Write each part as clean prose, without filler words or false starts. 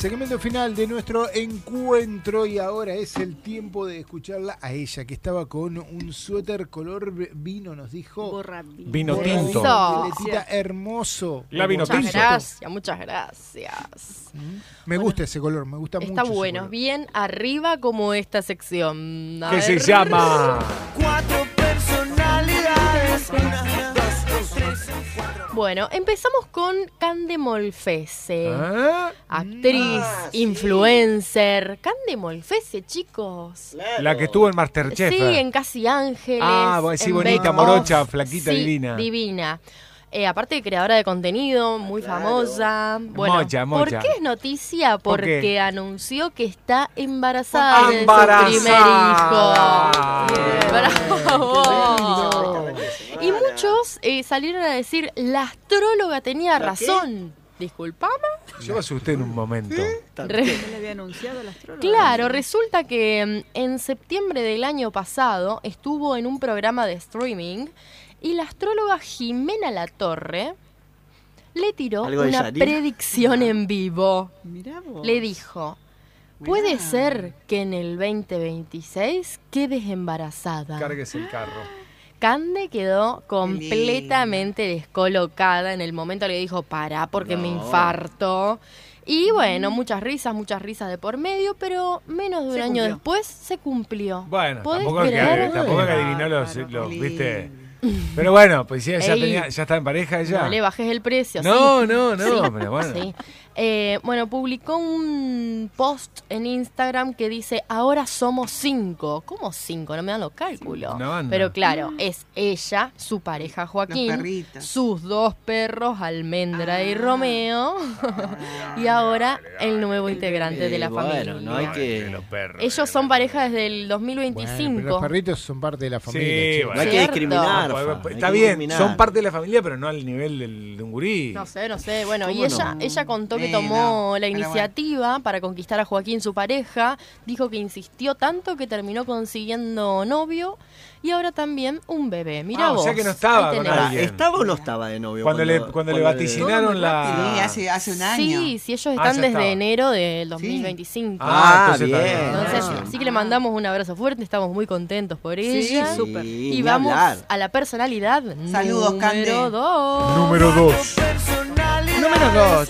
segmento final de nuestro encuentro y ahora es el tiempo de escucharla a ella, que estaba con un suéter color vino, nos dijo. Vino tinto. Violetita, hermoso. La vino tinto. Muchas gracias. Me gusta ese color, me gusta mucho. Está bueno, bien arriba como esta sección. ¿Qué se llama? 4 personalidades. 1, 2, 3, 4. Bueno, empezamos con Cande Molfese. ¿Ah? Actriz, influencer. Cande Molfese, chicos. Claro. La que estuvo en Masterchef. Sí, en Casi Ángeles. Sí, en bonita, Bake morocha, Off. flaquita, Sí, divina. Divina. Aparte de creadora de contenido, muy famosa. Bueno, Mocha. ¿por qué es noticia? ¿Por qué? Porque anunció que está embarazada de su ¡Embarazada! primer hijo. Bien. ¡Bravo! Y muchos salieron a decir, la astróloga tenía razón. Disculpame. Yo me asusté en un momento. ¿Qué le había anunciado la astróloga? Claro, resulta que en septiembre del año pasado estuvo en un programa de streaming y la astróloga Jimena Latorre le tiró ¿Algo de una Yanira? predicción en vivo. Mirá vos. Le dijo, puede Mirá. ser que en el 2026 quedes embarazada. Cárguese el carro. Cande quedó completamente descolocada. En el momento le dijo, pará porque me infarto. Y bueno, muchas risas de por medio, pero menos de un Se año cumplió. después se cumplió. Bueno, ¿Podés tampoco es creer? que adivinó los Claro, qué ¿viste? lindo. Pero bueno, pues ya Ey. ya está en pareja ella. No le bajes el precio. No, sí. no, Sí. pero bueno. Sí. Bueno, publicó un post en Instagram que dice, ahora somos 5. ¿Cómo 5? No me dan los cálculos. Una banda. Pero claro, es ella, su pareja Joaquín, Los perritos. sus 2 perros, Almendra y Romeo, y ahora el nuevo integrante de la familia. Bueno, no hay que... Los perros. Ellos son pareja desde el Bueno, 2025. pero los perritos son parte de la familia. Sí, che. bueno. No hay que Cierto. discriminar. Pues, Fa, hay está que bien, discriminar. son parte de la familia, pero no al nivel de un gurí. No sé. Bueno, y ¿Cómo ella contó que Bueno, tomó la pero iniciativa para conquistar a Joaquín, su pareja. Dijo que insistió tanto que terminó consiguiendo novio y ahora también un bebé. Mirá O vos. sea que no estaba ahí con tenés. alguien. ¿Estaba o no estaba de novio? Cuando le vaticinaron la... Sí, hace un año. Sí, ellos ya están desde estaba. enero del 2025. entonces bien. está Entonces, Ah. así que le mandamos un abrazo fuerte, estamos muy contentos por ella. Sí, súper. Y ni vamos hablar. a la personalidad Saludos, Cande. número 2. Número 2. Número 2.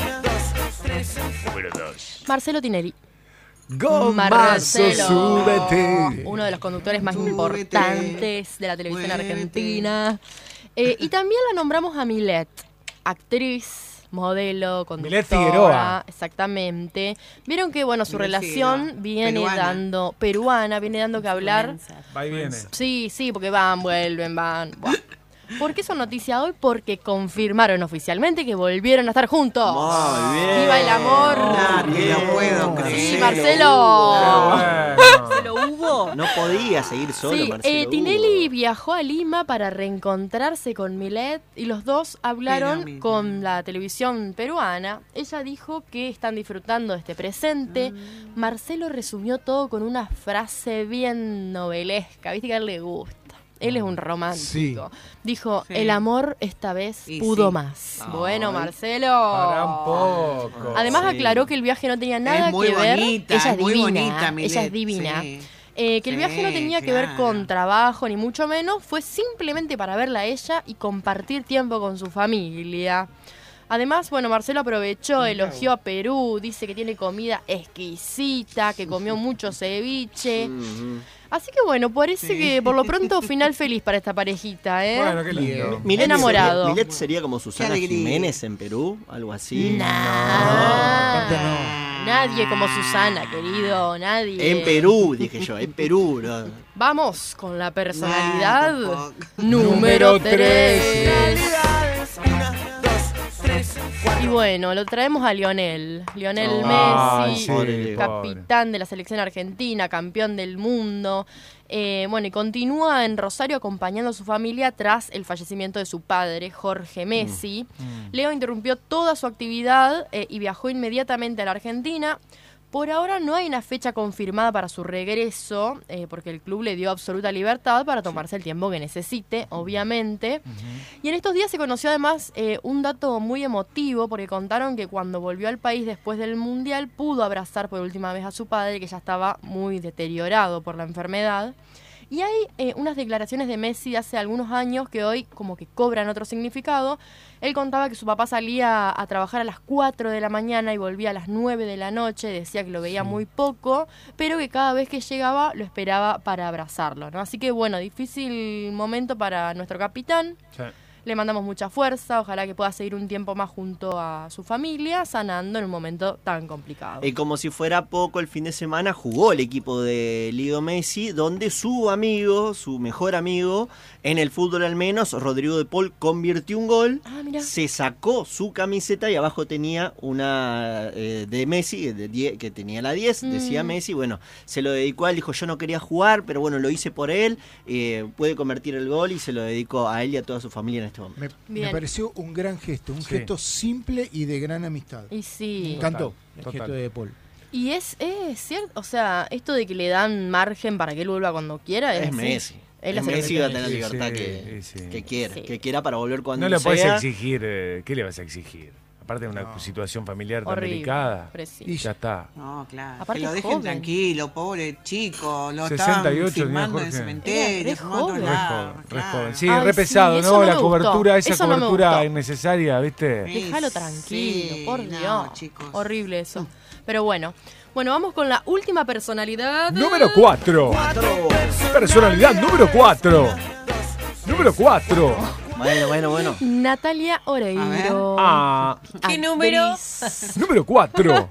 Marcelo Tinelli. Gomazo, súbete. Uno de los conductores más Súbete. importantes de la televisión Muévete. argentina. Y también la nombramos a Milet, actriz, modelo, conductora. Milet Figueroa. Exactamente. Vieron que, bueno, su Milet relación Figueroa. viene viene dando que hablar. Va y viene. Sí, porque vuelven. Buah. ¿Por qué son noticia hoy? Porque confirmaron oficialmente que volvieron a estar juntos. Muy bien. ¡Viva el amor! Nadie lo puedo Sí, creer. Marcelo. Bueno. ¿Lo hubo? No podía seguir solo, Sí, Marcelo Tinelli Hugo. viajó a Lima para reencontrarse con Milet y los dos hablaron Pero, con la televisión peruana. Ella dijo que están disfrutando de este presente. Marcelo resumió todo con una frase bien novelesca, viste que a él le gusta. Él es un romántico. Dijo, Sí. el amor esta vez Y pudo sí. más. Ay. Bueno, Marcelo. Para un poco. Además Sí. aclaró que el viaje no tenía nada Es muy que ver. bonita, Ella es muy divina. bonita, Milet, Ella es divina. sí. Que el viaje no tenía que ver claro. con trabajo, ni mucho menos. Fue simplemente para verla a ella y compartir tiempo con su familia. Además, bueno, Marcelo aprovechó, elogió a Perú, dice que tiene comida exquisita, que comió mucho ceviche. Ujú. Así que bueno, parece que por lo pronto final feliz para esta parejita, ¿eh? Bueno, qué lindo. Milet Enamorado. Milet sería como Susana Qué alegría. Jiménez en Perú, algo así. Nah. tanto no. Nadie como Susana, querido, nadie. En Perú, dije yo, en Perú. ¿no? Vamos con la personalidad Nah, tampoco. número Número 3. Y bueno, lo traemos a Lionel. Lionel Ay, Messi, sí, pobre. capitán de la selección argentina, campeón del mundo. Bueno, y continúa en Rosario acompañando a su familia tras el fallecimiento de su padre, Jorge Messi. Leo interrumpió toda su actividad y viajó inmediatamente a la Argentina. Por ahora no hay una fecha confirmada para su regreso, porque el club le dio absoluta libertad para tomarse el tiempo que necesite, obviamente. Y en estos días se conoció además un dato muy emotivo, porque contaron que cuando volvió al país después del Mundial pudo abrazar por última vez a su padre, que ya estaba muy deteriorado por la enfermedad. Y hay unas declaraciones de Messi de hace algunos años que hoy como que cobran otro significado. Él contaba que su papá salía a trabajar a las 4 de la mañana y volvía a las 9 de la noche. Decía que lo veía muy poco, pero que cada vez que llegaba lo esperaba para abrazarlo, ¿no? Así que bueno, difícil momento para nuestro capitán. Sí. Le mandamos mucha fuerza, ojalá que pueda seguir un tiempo más junto a su familia, sanando en un momento tan complicado. Y como si fuera poco, el fin de semana jugó el equipo de Leo Messi, donde su amigo, su mejor amigo, en el fútbol al menos, Rodrigo de Paul, convirtió un gol, se sacó su camiseta y abajo tenía una de Messi, que tenía la 10, decía Messi, bueno, se lo dedicó a él, dijo yo no quería jugar, pero bueno, lo hice por él, puede convertir el gol y se lo dedicó a él y a toda su familia en este momento. Me pareció un gran gesto, un gesto simple y de gran amistad. Y sí. Me encantó el Total. gesto de Paul. Y es cierto, o sea, esto de que le dan margen para que él vuelva cuando quiera Es así. Messi. Él hace Messi lo va a que tener quiere. libertad Sí. que quiera para volver cuando No le puedes sea. exigir, ¿qué le vas a exigir? Aparte de una situación familiar tan Horrible, delicada. preciso. Y ya está. No, claro. Aparte que lo es dejen joven. tranquilo, pobre chico. Lo 68 estaban tenía filmando en el Jorge. cementerio. Era re filmando en joven. todos Re lados, joven, re claro. joven. Sí, Ay, re sí, pesado, eso ¿no? no La me cobertura, gustó. esa Eso no me cobertura gustó. innecesaria, ¿viste? Déjalo Sí, tranquilo, por no, Dios. chicos. Horrible eso. Pero bueno, vamos con la última personalidad. Número 4. Personalidad número 4. Número 4. Bueno. Natalia Oreiro. ¿Qué número? Número 4.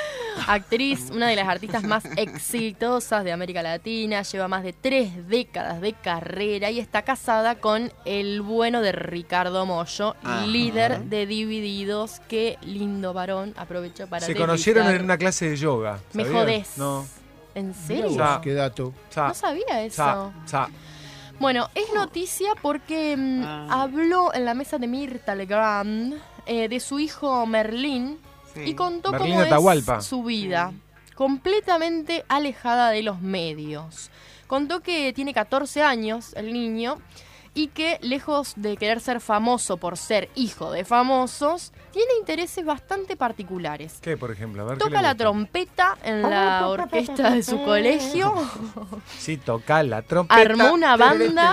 Actriz, una de las artistas más exitosas de América Latina, lleva más de 3 décadas de carrera y está casada con el bueno de Ricardo Mollo, líder de Divididos. Qué lindo varón, aprovecho para Se conocieron deslizar. en una clase de yoga. Me ¿sabías? jodés. No. ¿En Mirá serio? vos, Sa- qué dato. No sabía eso. Sa. Bueno, es noticia porque habló en la mesa de Mirta Legrand de su hijo Merlín y contó Merlín cómo Atahualpa. es su vida, completamente alejada de los medios. Contó que tiene 14 años el niño y que lejos de querer ser famoso por ser hijo de famosos, tiene intereses bastante particulares. ¿Qué, por ejemplo? A ver, ¿qué Toca le la gusta? trompeta en la orquesta de su colegio. Sí, toca la trompeta. Armó una banda.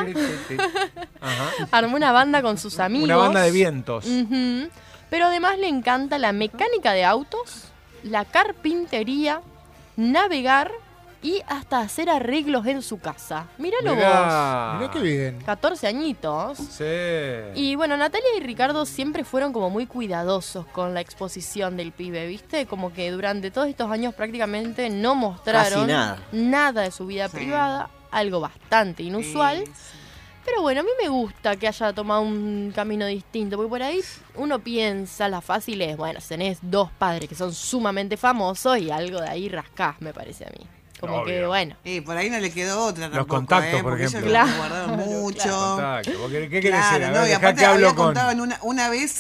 Ajá. Armó una banda con sus amigos. Una banda de vientos. Ujú. Pero además le encanta la mecánica de autos, la carpintería, navegar y hasta hacer arreglos en su casa. Míralo vos. Mirá qué bien. 14 añitos. Sí. Y bueno, Natalia y Ricardo siempre fueron como muy cuidadosos con la exposición del pibe, ¿viste? Como que durante todos estos años prácticamente no mostraron Casi nada de su vida privada, algo bastante inusual. Pero bueno, a mí me gusta que haya tomado un camino distinto, porque por ahí uno piensa, la fácil es, bueno, tenés 2 padres que son sumamente famosos y algo de ahí rascás, me parece a mí. Como que, Obvio. bueno. Por ahí no le quedó otra tampoco. contactos, por porque ejemplo. ellos lo Claro. guardaron mucho. Contacto. ¿Qué querés Claro, decir? A no, ver, y dejá aparte que hablo había con... contado en una vez,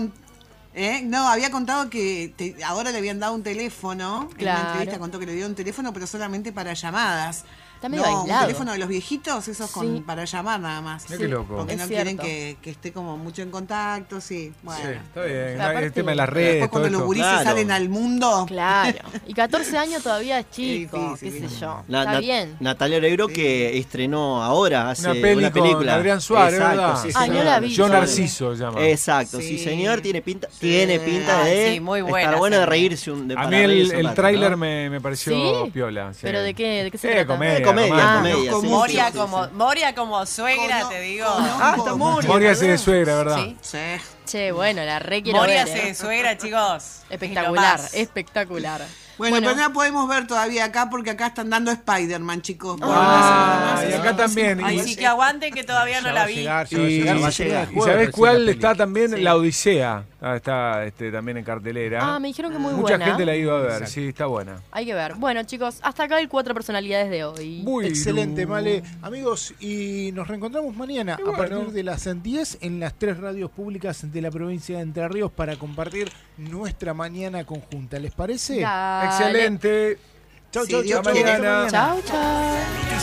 había contado que ahora le habían dado un teléfono. En Claro. una entrevista contó que le dio un teléfono, pero solamente para llamadas. Está medio un aislado. teléfono de los viejitos, esos Sí. para llamar nada más. Mirá qué loco. Porque Es no quieren cierto. que esté como mucho en contacto, sí. Bueno. Sí, está bien. Pero aparte- El tema de las redes, Después todo cuando los esto. gurises Claro. salen al mundo. Claro. Y 14 años todavía es chico, difícil, qué sé sí. yo. Está bien. Natalia Oreiro que estrenó ahora hace Una peli con película. Adrián Suárez, Exacto, ¿verdad? sí, Ay, no señor. la vi. Yo Sí. Narciso se llama. Exacto, sí, Sí. señor, tiene pinta Sí. de Sí, muy buena estar bueno de serie. reírse A para mí reírse un el rato, tráiler ¿no? me pareció ¿Sí? piola. Sí. ¿Pero de qué se trata? Comedia. Comedia, romántica. comedia, Conozco sí, mucho. sí, sí, sí. Moria como suegra, te digo. Ah, está Moria. Moria hace de suegra, ¿verdad? Sí. Sí. Che, bueno, la re quiero Moria ver, hace de suegra, chicos. Espectacular, Es lo más. espectacular. Bueno, pero no la podemos ver todavía acá porque acá están dando Spider-Man, chicos. Por una Ah, semana más. y acá también. Ay, Y- sí, que aguante que todavía no la vi. Y, va a llegar y el ¿sabés jueves cuál recién la está peli. también? Sí. La Odisea. Está también en cartelera. Ah, me dijeron que muy Mucha buena. gente la ha ido a ver, Exacto. sí, está buena. Hay que ver. Bueno, chicos, hasta acá el 4 personalidades de hoy. Muy Excelente, Male. Amigos, y nos reencontramos mañana Y bueno. a partir de las 10 en las 3 radios públicas de la provincia de Entre Ríos para compartir nuestra mañana conjunta. ¿Les parece? Dale. Excelente. Chau, Sí, chau, Dios chau. quiere. Mañana. Chau, chau.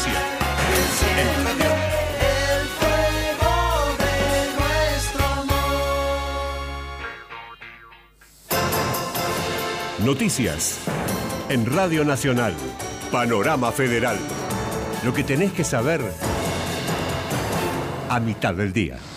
Noticias en Radio Nacional. Panorama Federal. Lo que tenés que saber a mitad del día.